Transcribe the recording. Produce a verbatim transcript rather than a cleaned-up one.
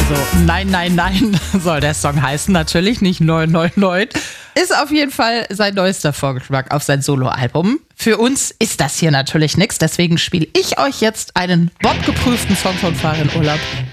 Also, nein, nein, nein soll der Song heißen. Natürlich nicht neun neun neun. Ist auf jeden Fall sein neuester Vorgeschmack auf sein Soloalbum. Für uns ist das hier natürlich nichts. Deswegen spiele ich euch jetzt einen Bob-geprüften Song von Farin Urlaub.